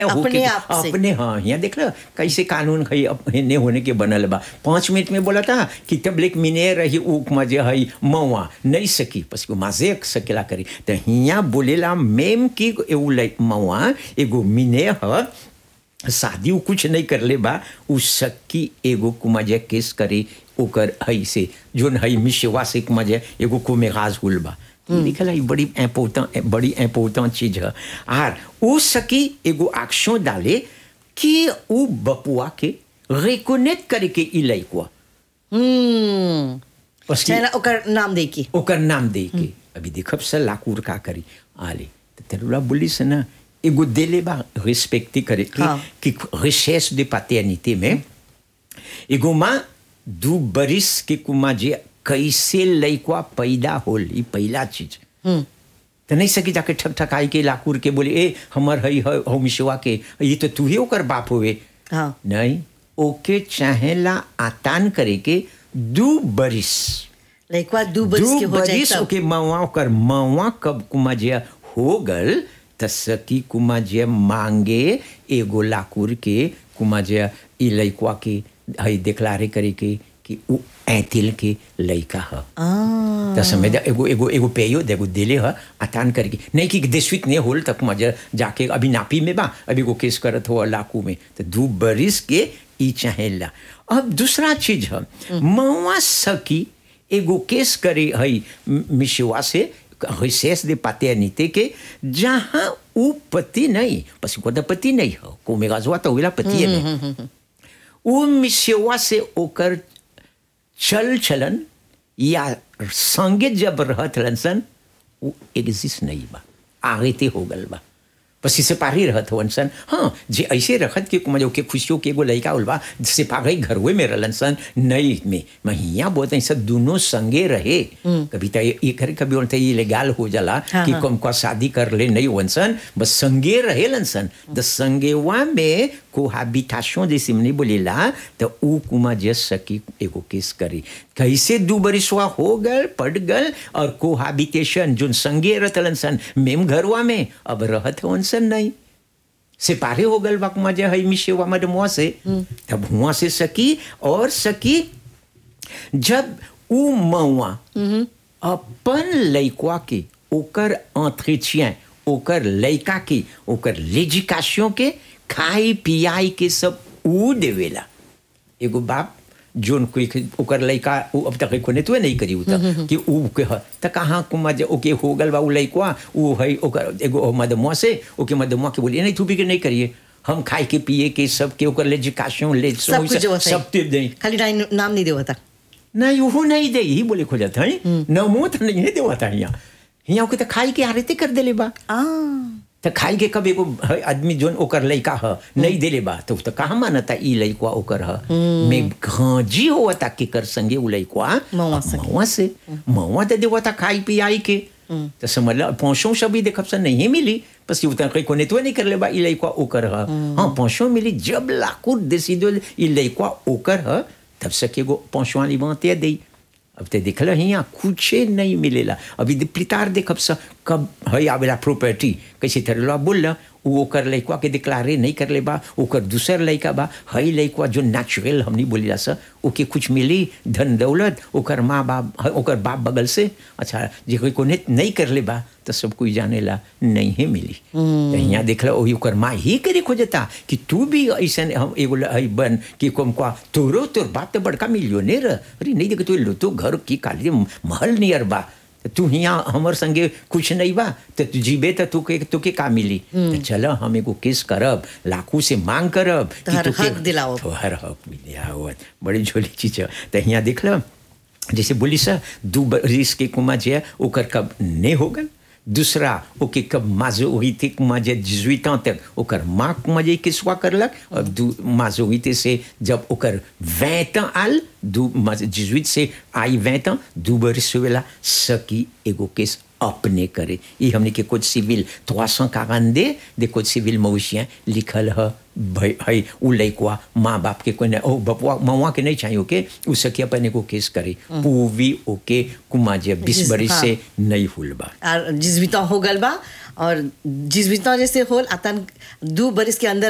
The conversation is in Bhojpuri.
अपने आप से अपने हाँ यहाँ देख लो कैसे कानून है अपने होने के बनल बा 5 मिनट में बोला था कि तब लेक मिने रही ऊक मजे है मवा नहीं सकी बस को माजे सकेला करी तो यहाँ बोलेला मेम की एगो मवा एगो मिने है शादी कुछ नहीं कर ले बा उ सकी एगो कुमाजे केस करे ओकर हई से जोन हई मिशवा से कुमाजे एगो को मेगाज हुल बा देखला बड़ी इम्पोर्टेंट चीज है आर उ सकी एगो एक्शन डाले कि उ बपुआ के रिकनेक्ट करे के ई लइकवा चला ओकर नाम दे के अभी देखब से लाकूर का करी आले तो तेरुला बोली से ना एगो देले बा रिस्पेक्ट करे कि रिचेस de paternité में एगो माँ 2 बरिस के कुमा जे कैसे लइकवा पैदा होल ई पहला चीज तो नहीं सकी जाके ठक ठकाई के लाकूर के बोले ए हमर हई हो मिशवा के ये तो तू ही ओकर बाप होवे नहीं ओके चाहेला आतान करे के 2 बरिस लइकवा 2 बरिस के हो जाए ओके मावा ओकर मावा कब कुमा जे हो गल तसकी कुमा जे मांगे एगो लाकूर के कुमा जे ई लइकवा के हई डिक्लारे करे के कि उ ऐतिल के लइका ह त समय एगो पेयो देखो दिले ह आतान करके नहीं कि देशवित नहीं होल तक मजे जाके अभी नापी में बा अभी को केस करत हो लाकू में तो 2 बरिस के ई चाहेला अब दूसरा चीज है मवा सकी एगो केस करे हई मिशवा से रिसेस de paternité के जहाँ उ पति नहीं बस को पति नहीं हो को मेगाजवा तो वेला पति नहीं उ मिशवा से ओकर चल चलन या संगे जब रहत सन वो एग्जिस्ट नहीं बा आगे हो गल बा बस इसे पारी रहत हो सन हाँ जे ऐसे रखत के कुमार के खुशियों के एगो लड़का उलबा से पागई घरवे में रहलन सन नहीं में महिया बोलते हैं सब दोनों संगे रहे कभी तो ये करे कभी बोलते ये लेगाल हो जाला कि कम का शादी कर ले नहीं वंसन बस संगे रहे लन द संगेवा में कोहाबिटेशन जैसे नहीं बोलेला तो ऊ कुमा जस सकी एगो केस करी कैसे 2 बरिसवा हो गल पड़ गल और कोहाबिटेशन जो संगे रहतलन सन मेम घरवा में अब रहत हो सन नहीं सेपारे हो गल बाकुमा जे हई मिशेवा मडमुआ से तब हुआ से सकी और सकी जब ऊ मवा अपन लइकवा के ओकर entretien ओकर लइका के ओकर l'éducation के खाई पियाई के सब ऊ देवेला एगो बाप जोन कोई ओकर लइका अब तक कोने तो नहीं करी उता कि ऊ के त कहां कुमा जे ओके हो गल बा ऊ लइकवा ऊ हई ओकर एगो मदमुआ से ओके मदमुआ के बोली नहीं तू भी के नहीं करिए हम खाई के पिए के सब के ओकर l'éducation ले सब ते दे खाली नाम नहीं देवता नहीं वो नहीं दे ही बोले खोजत है नमो त नहीं देवता हिया ओके त खाई के आरती कर देले बा तो खाई के कब एगो आदमी जोन ओकर लइका ह नहीं देले बा तो कहाँ मानता ई लइकवा ओकर ह में घाजी होता के कर संगे उ लइकवा मवा से मवा दे देवता खाई पियाई के तो समझ ला पहुंचो सभी देखब से नहीं मिली बस उतना कोई कोने तो नहीं कर ले बा ई लइकवा ओकर ह हाँ पहुंचो मिली जब लाकू डिसीजन ई लइकवा ओकर ह तब से के गो पहुंचवा लिबाते दे अब ते देखल हिया कुछ नहीं मिलेला अभी प्लितार देखब सा कब हई आवेला प्रॉपर्टी कैसे तरला बोल वो कर लइकवा के डिक्लारे नहीं कर ले बा ओकर दूसर लइका बा हई लइकवा जो नेचुरल हमनी बोलिला सा ओके कुछ मिली धन दौलत ओकर माँ बाप ओकर बाप बगल से अच्छा जे कोई कोने नहीं कर ले बा तो सब कोई जानेला नहीं है मिली तो यहाँ देखला ओही ओकर माँ ही करे खोजता कि तू भी ऐसा हम एगो हई बन कि कम का तोर बाप तो बड़का मिलियनेर अरे नहीं देख तो घर की काली महल नियर बा तू हियाँ हमर संगे कुछ नहीं बा तो तू जीबे तो तू के का मिली तो चलो हम एगो केस करब लाखों से मांग करब कि हक दिलाओ तो हर हक मिलिया बड़ी झोली चीज है तो यहाँ देख लो जैसे बोली सा 2 बरिस के कुमा जे ओकर कब नहीं हो गल दूसरा ओके कब माजोरिटी कुमा जे 18 ans तक ओकर माँ कुमा जे किसवा करलक और माजोरिटी से जब ओकर 20 ans आल 18 से आई 20 ans 2 बरिस वेला सकी एगो केस अपने करे ये हमने के कोड सिविल 342 दे कोड सिविल मौशिया लिखल है भाई हई उ लइकवा माँ बाप के कोई ओ बपुआ मवा के नहीं चाहिए ओके उ सकी अपने को केस करे पूवी ओके कुमा जे 20 बरिस से नहीं हुल बा और 18 हो गल बा और जिस बितना जैसे होल आतन 2 बरिस के अंदर